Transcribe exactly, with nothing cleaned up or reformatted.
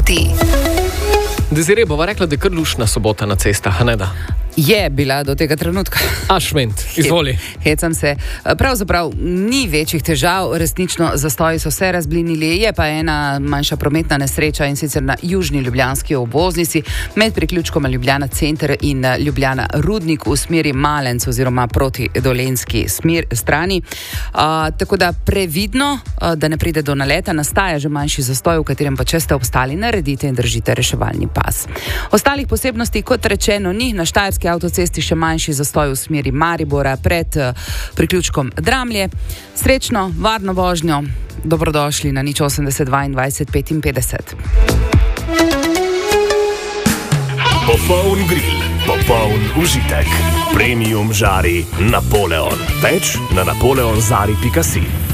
minuti. Desiree, bova rekla, da je kar luštna sobota na cestah, a ne da? Je bila do tega trenutka. Ašment, izvoli. Hecam se. Pravzaprav ni večjih težav, resnično zastoji so se razblinili, je pa ena manjša prometna nesreča in sicer na južni ljubljanski obvoznici med priključkoma Ljubljana center in Ljubljana Rudnik v smeri Malenc oziroma proti dolenski smer, strani. A, tako da previdno, a, da ne pride do naleta, nastaja že manjši zastoj, v katerem pa če ste obstali, naredite in držite reševalni pas. Ostalih posebnosti, kot rečeno, ni. Na Štajerski avtocesti še manjši zastoj v smeri Maribora pred uh, priključkom Dramlje. Srečno, varno vožnjo, dobrodošli na nič osemdeset dvaindvajset petinpetdeset. Popoln grill, popoln užitek. Premium žari Napoleon. Več na napoleonzari pika si.